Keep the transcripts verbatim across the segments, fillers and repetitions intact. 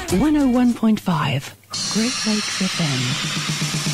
one oh one point five Great Lakes F M.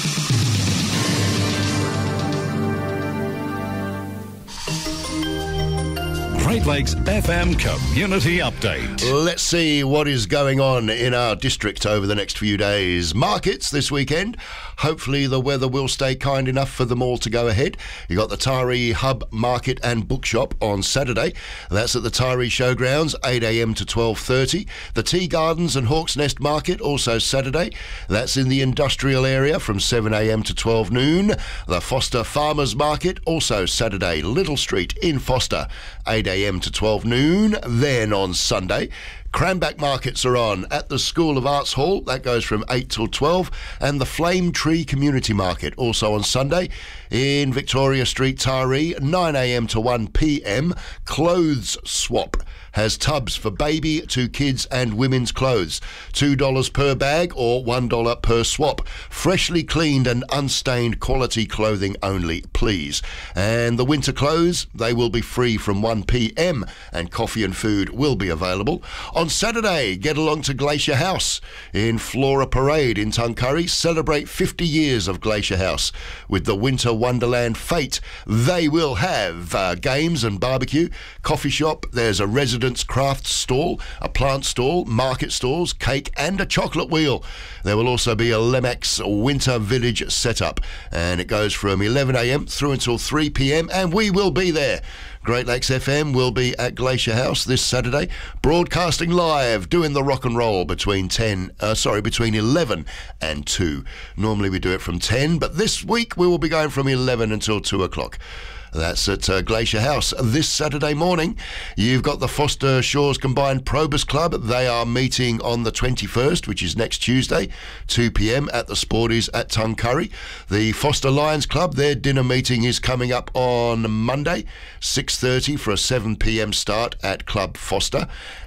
Great Lakes F M Community Update. Let's see what is going on in our district over the next few days. Markets this weekend. Hopefully the weather will stay kind enough for them all to go ahead. You got the Tyree Hub Market and Bookshop on Saturday. That's at the Tyree Showgrounds, eight a m to twelve thirty. The Tea Gardens and Hawks Nest Market also Saturday. That's in the industrial area from seven a m to twelve noon. The Foster Farmers Market also Saturday, Little Street in Foster, eight a m to twelve noon. Then on Sunday, Cranback markets are on at the School of Arts Hall. That goes from eight till twelve. And the Flame Tree Community Market also on Sunday in Victoria Street, Tyree, nine a m to one p m. Clothes Swap has tubs for baby to kids and women's clothes. two dollars per bag or one dollar per swap. Freshly cleaned and unstained quality clothing only, please. And the winter clothes, they will be free from one p m and coffee and food will be available. On Saturday, get along to Glacier House in Flora Parade in Tuncurry. Celebrate fifty years of Glacier House with the Winter Wonderland Fete. They will have uh, games and barbecue, coffee shop. There's a residence craft stall, a plant stall, market stalls, cake and a chocolate wheel. There will also be a Lemax Winter Village setup, and it goes from eleven a m through until three p m and we will be there. Great Lakes F M will be at Glacier House this Saturday, broadcasting live, doing the rock and roll between ten, uh, sorry, between eleven and two. Normally we do it from ten, but this week we will be going from eleven until two o'clock. That's at uh, Glacier House this Saturday morning. You've got the Foster Shores Combined Probus Club. They are meeting on the twenty-first, which is next Tuesday, two p m at the Sporties at Tuncurry. The Foster Lions Club, their dinner meeting is coming up on Monday, six thirty for a seven p m start at Club Foster.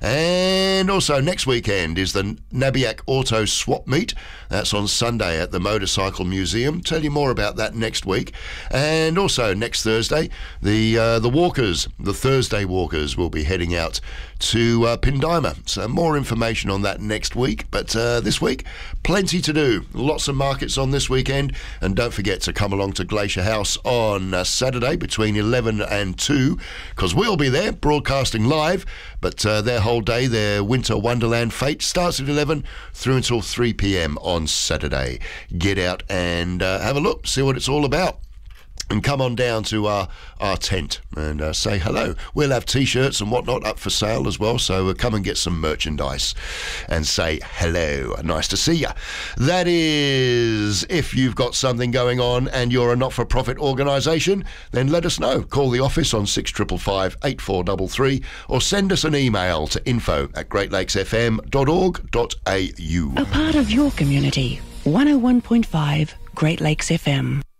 And also next weekend is the Nabiac Auto Swap Meet. That's on Sunday at the Motorcycle Museum. Tell you more about that next week. And also next Thursday, the uh, the walkers, the Thursday walkers, will be heading out to uh, Pindima. So more information on that next week. But uh, this week, plenty to do. Lots of markets on this weekend. And don't forget to come along to Glacier House on uh, Saturday between eleven and two, because we'll be there broadcasting live. But uh, their whole day, their Winter Wonderland Fete, starts at eleven through until three p m on Saturday. Get out and uh, have a look, see what it's all about. And come on down to our, our tent and uh, say hello. We'll have T-shirts and whatnot up for sale as well, so uh, come and get some merchandise and say hello. Nice to see you. That is, if you've got something going on and you're a not-for-profit organisation, then let us know. Call the office on six five five, eight four three three or send us an email to info at great lakes f m dot org dot a u. A part of your community, one oh one point five Great Lakes F M.